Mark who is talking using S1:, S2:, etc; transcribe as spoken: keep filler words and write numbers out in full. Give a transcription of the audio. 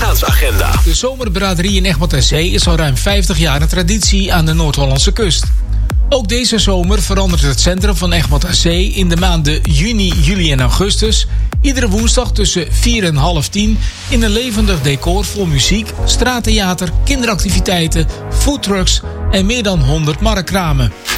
S1: uitgaansagenda.
S2: De zomerbraderie in Egmond aan Zee is al ruim vijftig jaar een traditie aan de Noord-Hollandse kust. Ook deze zomer verandert het centrum van Egmond aan Zee in de maanden juni, juli en augustus iedere woensdag tussen vier en half tien in een levendig decor vol muziek, straattheater, kinderactiviteiten, foodtrucks en meer dan honderd marktkramen.